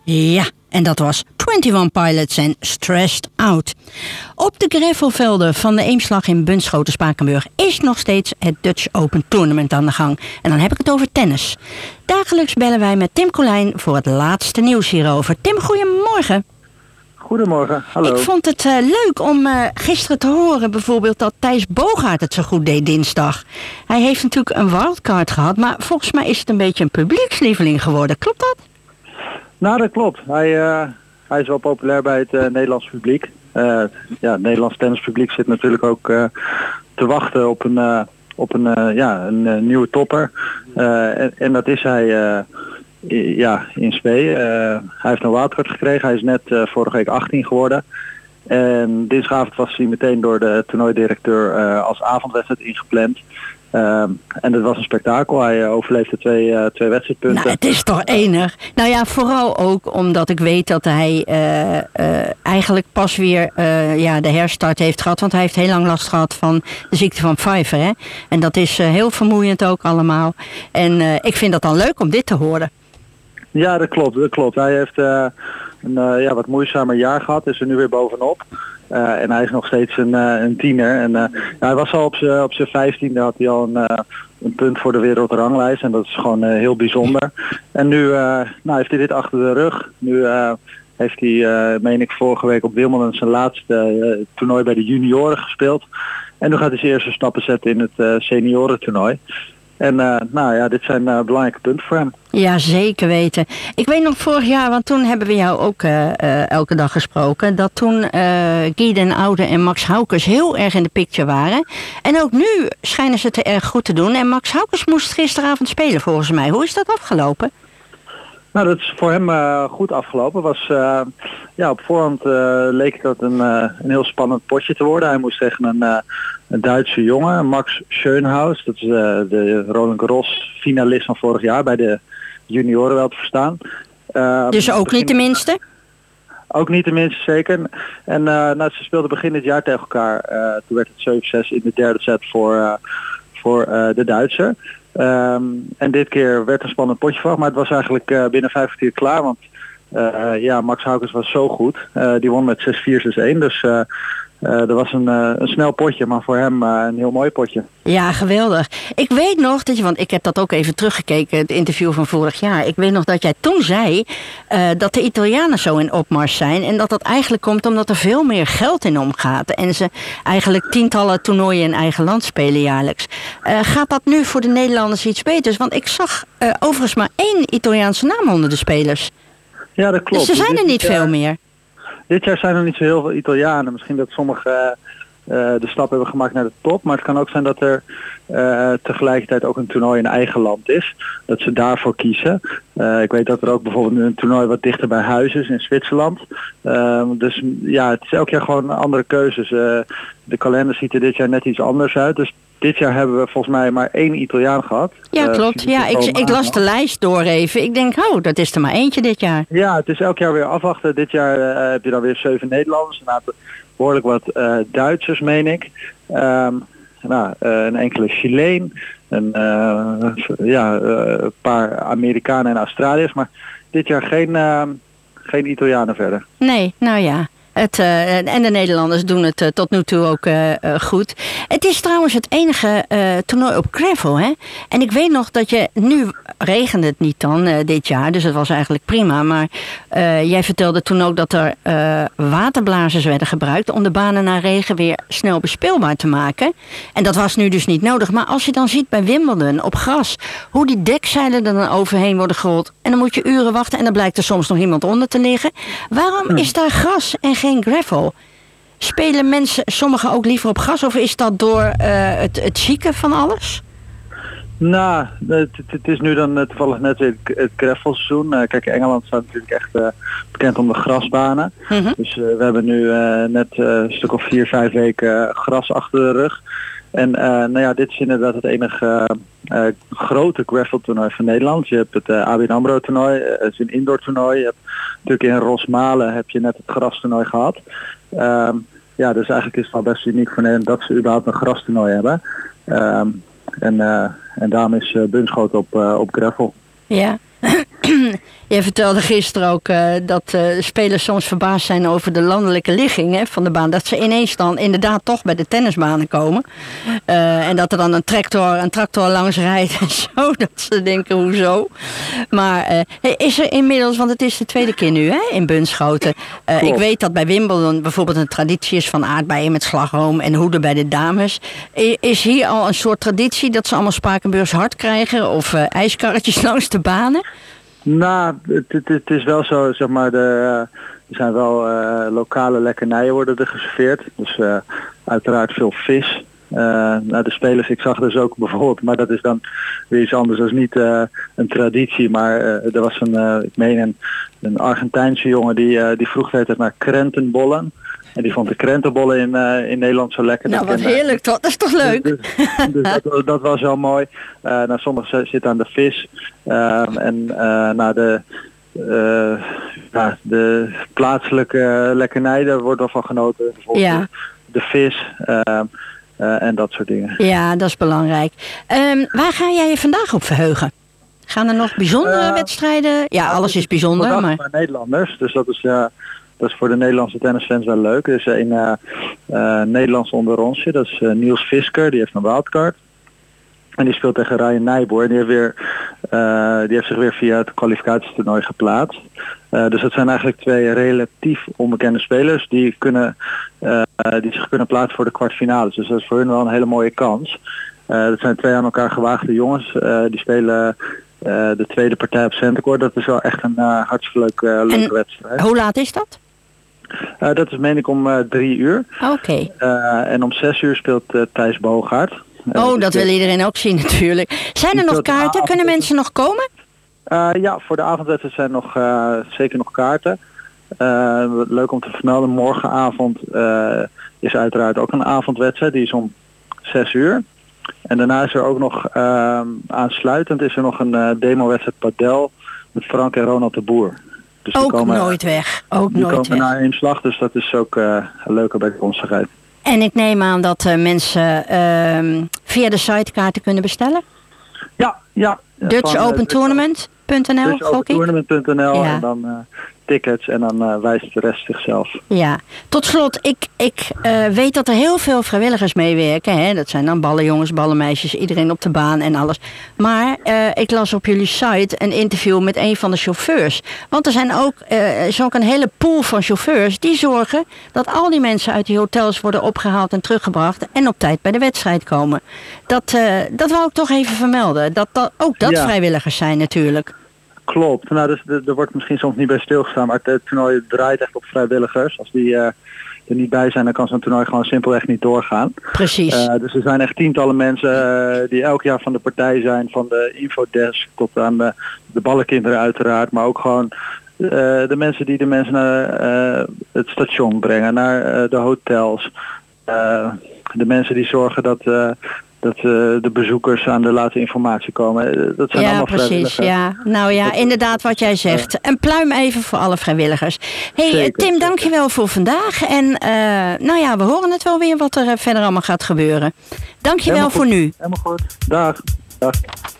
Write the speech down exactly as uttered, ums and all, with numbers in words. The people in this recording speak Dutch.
Ja, en dat was eenentwintig Pilots en Stressed Out. Op de gravelvelden van de Eemslag in Bunschoten-Spakenburg is nog steeds het Dutch Open Tournament aan de gang. En dan heb ik het over tennis. Dagelijks bellen wij met Tim Colijn voor het laatste nieuws hierover. Tim, goedemorgen. Goedemorgen, hallo. Ik vond het uh, leuk om uh, gisteren te horen bijvoorbeeld dat Thijs Boogaard het zo goed deed dinsdag. Hij heeft natuurlijk een wildcard gehad, maar volgens mij is het een beetje een publiekslieveling geworden. Klopt dat? Nou, dat klopt. Hij, uh, hij is wel populair bij het uh, Nederlands publiek. Uh, ja, het Nederlands tennispubliek zit natuurlijk ook uh, te wachten op een, uh, op een, uh, ja, een uh, nieuwe topper. Uh, en, en dat is hij uh, i- ja, in spe. Uh, hij heeft een wildcard gekregen. Hij is net uh, vorige week achttien geworden. En dinsdagavond was hij meteen door de toernooidirecteur uh, als avondwedstrijd ingepland. Uh, en het was een spektakel. Hij uh, overleefde twee, uh, twee wedstrijdpunten. Nou, het is toch enig. Nou ja, vooral ook omdat ik weet dat hij uh, uh, eigenlijk pas weer uh, ja, de herstart heeft gehad. Want hij heeft heel lang last gehad van de ziekte van Pfeiffer. Hè? En dat is uh, heel vermoeiend ook allemaal. En uh, ik vind dat dan leuk om dit te horen. Ja, dat klopt. Dat klopt. Hij heeft uh, een uh, ja, wat moeizamer jaar gehad. Is er nu weer bovenop. Uh, en hij is nog steeds een, uh, een tiener. En uh, ja, hij was al op zijn op zijn vijftiende had hij al een, uh, een punt voor de wereldranglijst. En dat is gewoon uh, heel bijzonder. En nu uh, nou, heeft hij dit achter de rug. Nu uh, heeft hij, uh, meen ik, vorige week op Wimbledon zijn laatste uh, toernooi bij de junioren gespeeld. En nu gaat hij zijn eerste stappen zetten in het uh, seniorentoernooi. En uh, nou ja, dit zijn uh, belangrijke punten voor hem. Ja, zeker weten. Ik weet nog vorig jaar, want toen hebben we jou ook uh, uh, elke dag gesproken, dat toen uh, Guy den Oude en Max Haukes heel erg in de picture waren. En ook nu schijnen ze het erg goed te doen. En Max Haukes moest gisteravond spelen volgens mij. Hoe is dat afgelopen? Nou, dat is voor hem uh, goed afgelopen. Was, uh, ja, op voorhand uh, leek dat een, uh, een heel spannend potje te worden. Hij moest tegen een, uh, een Duitse jongen, Max Schönhaus. Dat is uh, de Roland Garros finalist van vorig jaar bij de junioren wel te verstaan. Uh, dus ook begin... niet de minste? Ook niet de minste, zeker. En uh, nou, ze speelden begin dit jaar tegen elkaar. Uh, toen werd het zeven zes in de derde set voor, uh, voor uh, de Duitser. Um, en dit keer werd een spannend potje van, maar het was eigenlijk uh, binnen vijf kwartier klaar, want uh, ja, Max Haukes was zo goed. Uh, die won met zes vier, zes een, dus uh, uh, dat was een, uh, een snel potje, maar voor hem uh, een heel mooi potje. Ja, geweldig. Ik weet nog, dat je, want ik heb dat ook even teruggekeken, het interview van vorig jaar. Ik weet nog dat jij toen zei uh, dat de Italianen zo in opmars zijn. En dat dat eigenlijk komt omdat er veel meer geld in omgaat. En ze eigenlijk tientallen toernooien in eigen land spelen jaarlijks. Uh, gaat dat nu voor de Nederlanders iets beters? Want ik zag uh, overigens maar één Italiaanse naam onder de spelers. Ja, dat klopt. Dus er zijn er niet dit, veel uh, meer. Dit jaar zijn er niet zo heel veel Italianen. Misschien dat sommigen uh, de stap hebben gemaakt naar de top. Maar het kan ook zijn dat er uh, tegelijkertijd ook een toernooi in eigen land is. Dat ze daarvoor kiezen. Uh, ik weet dat er ook bijvoorbeeld een toernooi wat dichter bij huis is in Zwitserland. Uh, dus ja, het is elk jaar gewoon andere keuzes. Uh, de kalender ziet er dit jaar net iets anders uit. Dus dit jaar hebben we volgens mij maar één Italiaan gehad. Ja, uh, klopt. Ja, ik, ik las de lijst door even. Ik denk, oh, dat is er maar eentje dit jaar. Ja, het is elk jaar weer afwachten. Dit jaar uh, heb je dan weer zeven Nederlanders. Een aantal, behoorlijk wat uh, Duitsers, meen ik. Um, nou, uh, een enkele Chileen. Een uh, ja, uh, paar Amerikanen en Australiërs. Maar dit jaar geen, uh, geen Italianen verder. Nee, nou ja. Het, uh, en de Nederlanders doen het uh, tot nu toe ook uh, uh, goed. Het is trouwens het enige uh, toernooi op gravel, hè? En ik weet nog dat je... Nu regende het niet dan uh, dit jaar, dus het was eigenlijk prima. Maar uh, jij vertelde toen ook dat er uh, waterblazers werden gebruikt... om de banen na regen weer snel bespeelbaar te maken. En dat was nu dus niet nodig. Maar als je dan ziet bij Wimbledon op gras... hoe die dekzeilen er dan overheen worden gerold... en dan moet je uren wachten en dan blijkt er soms nog iemand onder te liggen. Waarom is daar gras en geen gravel? Spelen mensen, sommigen ook liever op gas... of is dat door uh, het, het chique van alles? Nou, het, het is nu dan toevallig net weer het gravelseizoen. Uh, kijk, Engeland staat natuurlijk echt uh, bekend om de grasbanen. Mm-hmm. Dus uh, we hebben nu uh, net uh, een stuk of vier, vijf weken uh, gras achter de rug. En uh, nou ja, dit is inderdaad het enige uh, uh, grote graveltoernooi van Nederland. Je hebt het uh, A B N AMRO toernooi, uh, het is een indoor toernooi. Je hebt natuurlijk in Rosmalen heb je net het grastoernooi gehad. Um, ja, dus eigenlijk is het wel best uniek voor Nederland dat ze überhaupt een grastoernooi hebben. Um, en, uh, en daarom is uh, Bunschoten op, uh, op gravel. Ja. Je vertelde gisteren ook uh, dat uh, spelers soms verbaasd zijn over de landelijke ligging, hè, van de baan. Dat ze ineens dan inderdaad toch bij de tennisbanen komen. Uh, en dat er dan een tractor, een tractor langs rijdt en zo. Dat ze denken, hoezo? Maar uh, is er inmiddels, want het is de tweede keer nu, hè, in Bunschoten. Uh, ik weet dat bij Wimbledon bijvoorbeeld een traditie is van aardbeien met slagroom en hoeden bij de dames. Is hier al een soort traditie dat ze allemaal Spakenburgs hart krijgen of uh, ijskarretjes langs de banen? Nou, het, het, het is wel zo, zeg maar, de, uh, er zijn wel uh, lokale lekkernijen worden er geserveerd. Dus uh, uiteraard veel vis. Uh, nou, de spelers, ik zag dus ook bijvoorbeeld, maar dat is dan weer iets anders. Dat is niet uh, een traditie, maar uh, er was een, uh, ik meen een, een Argentijnse jongen die, uh, die vroeg het naar krentenbollen. En die vond de krentenbollen in, uh, in Nederland zo lekker. Nou, wat heerlijk toch? Dat is toch leuk? Dus, dus, dus dat, dat was wel mooi. Uh, nou, sommigen zitten aan de vis. Uh, en uh, nou, de, uh, ja, de plaatselijke lekkernij, daar wordt wel van genoten. Bijvoorbeeld ja. de, de vis uh, uh, en dat soort dingen. Ja, dat is belangrijk. Um, waar ga jij je vandaag op verheugen? Gaan er nog bijzondere uh, wedstrijden? Ja, alles is bijzonder. Maar... Nederlanders, dus dat is... Uh, Dat is voor de Nederlandse tennisfans wel leuk. Er is een uh, uh, Nederlands onder onsje. Dat is uh, Niels Fisker. Die heeft een wildcard. En die speelt tegen Ryan Nijboer. En die heeft, weer, uh, die heeft zich weer via het kwalificatietoernooi geplaatst. Uh, dus dat zijn eigenlijk twee relatief onbekende spelers. Die, kunnen, uh, die zich kunnen plaatsen voor de kwartfinales. Dus dat is voor hun wel een hele mooie kans. Uh, dat zijn twee aan elkaar gewaagde jongens. Uh, die spelen... Uh, de tweede partij op Centercourt. Dat is wel echt een uh, hartstikke leuke, uh, leuke en wedstrijd. Hoe laat is dat? Uh, dat is meen ik om uh, drie uur. Oké. Okay. Uh, en om zes uur speelt uh, Thijs Bogaert. Uh, oh, dat wil iedereen ook zien natuurlijk. Zijn er nog kaarten? Kunnen mensen nog komen? Uh, ja, voor de avondwedstrijd zijn nog uh, zeker nog kaarten. Uh, leuk om te vermelden, morgenavond uh, is uiteraard ook een avondwedstrijd. Die is om zes uur. En daarna is er ook nog uh, aansluitend is er nog een uh, demo-wedstrijd padel met Frank en Ronald de Boer. Dus ook komen, nooit weg. Ook die nooit komen weg. naar één slag, dus dat is ook uh, een leuke bijkomstigheid. En ik neem aan dat uh, mensen uh, via de site kaarten kunnen bestellen? Ja, ja. Dutch Open Tournament punt n l, Dutch Open Tournament punt n l ja. En dan uh, tickets en dan uh, wijst de rest zichzelf. Ja, tot slot, ik, ik uh, weet dat er heel veel vrijwilligers meewerken. Hè? Dat zijn dan ballenjongens, ballenmeisjes, iedereen op de baan en alles. Maar uh, ik las op jullie site een interview met een van de chauffeurs. Want er zijn ook, uh, is ook een hele pool van chauffeurs die zorgen dat al die mensen uit die hotels worden opgehaald en teruggebracht en op tijd bij de wedstrijd komen. Dat, uh, dat wou ik toch even vermelden. Dat, dat, ook dat ja. vrijwilligers zijn natuurlijk. Klopt. Nou, dus er wordt misschien soms niet bij stilgestaan, maar het toernooi draait echt op vrijwilligers. Als die uh, er niet bij zijn, dan kan zo'n toernooi gewoon simpelweg niet doorgaan. Precies. Uh, dus er zijn echt tientallen mensen uh, die elk jaar van de partij zijn, van de infodesk tot aan de, de ballenkinderen uiteraard, maar ook gewoon uh, de mensen die de mensen naar uh, het station brengen, naar uh, de hotels. Uh, de mensen die zorgen dat... Uh, dat uh, de bezoekers aan de laatste informatie komen. Dat zijn ja, allemaal precies, vrijwilligers. Ja, nou ja, inderdaad wat jij zegt. Een pluim even voor alle vrijwilligers. Hey, zeker, Tim, zeker. Dankjewel voor vandaag. En uh, nou ja, we horen het wel weer wat er verder allemaal gaat gebeuren. Dankjewel voor nu. Helemaal goed. Dag. Dag.